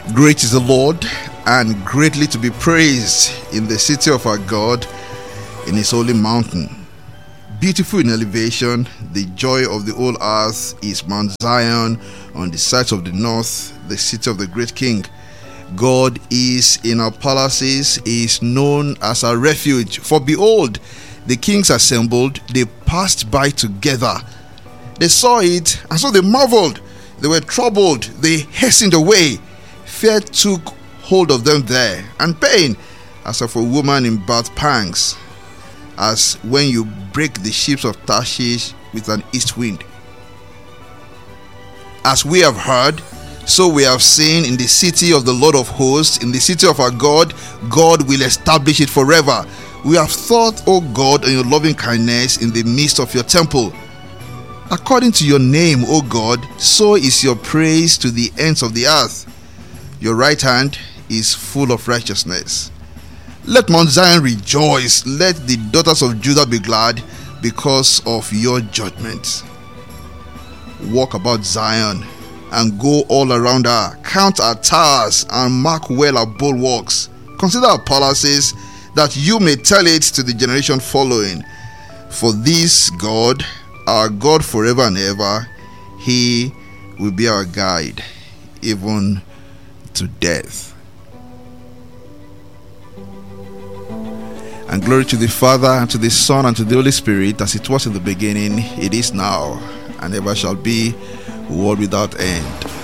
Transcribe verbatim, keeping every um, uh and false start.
Great is the Lord, and greatly to be praised in the city of our God, in his holy mountain. Beautiful in elevation, the joy of the whole earth is Mount Zion on the sides of the north, the city of the great King. God is in our palaces, he is known as our refuge. For behold, the kings assembled, they passed by together. They saw it, and so they marveled. They were troubled, they hastened away. Fear took hold of them there, and pain, as of a woman in birth pangs, as when you break the ships of Tarshish with an east wind. As we have heard, so we have seen in the city of the Lord of hosts, in the city of our God, God will establish it forever. We have thought, O God, on your loving kindness in the midst of your temple. According to your name, O God, so is your praise to the ends of the earth. Your right hand is full of righteousness. Let Mount Zion rejoice. Let the daughters of Judah be glad because of your judgments. Walk about Zion and go all around her. Count our towers and mark well our bulwarks. Consider our palaces, that you may tell it to the generation following. For this God, our God forever and ever, he will be our guide, even to death. And glory to the Father, and to the Son, and to the Holy Spirit, as it was in the beginning, it is now, and ever shall be, world without end.